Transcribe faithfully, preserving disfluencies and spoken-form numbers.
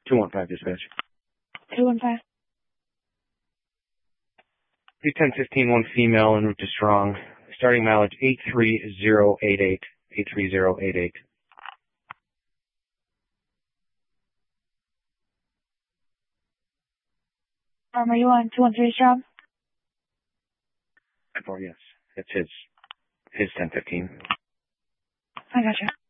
two one five dispatch. two one five. three ten fifteen, one female en route to Strong. Starting mileage eight three zero eight eight. eight three zero eight eight. Um, are you on two one three's job? Oh, yes. It's his, his ten fifteen. I gotcha.